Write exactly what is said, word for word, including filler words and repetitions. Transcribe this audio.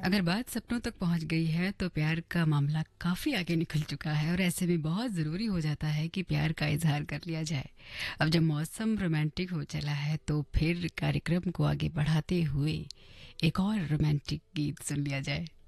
अगर बात सपनों तक पहुंच गई है तो प्यार का मामला काफ़ी आगे निकल चुका है और ऐसे में बहुत ज़रूरी हो जाता है कि प्यार का इजहार कर लिया जाए। अब जब मौसम रोमांटिक हो चला है तो फिर कार्यक्रम को आगे बढ़ाते हुए एक और रोमांटिक गीत सुन लिया जाए।